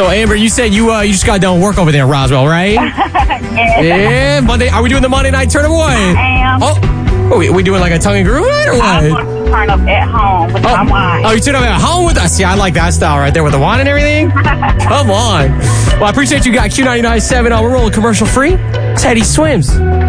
So, Amber, you said you just got done work over there in Roswell, right? Yes. Yeah, Monday. Are we doing the Monday night turn of what? I am. Oh, we doing like a tongue and groove night or I'm what? going to turn up at home with my wine. Oh, you turn up at home with us? Yeah, I like that style right there with the wine and everything. Come on. Well, I appreciate you guys. Q99.7. We're rolling commercial free. Teddy Swims.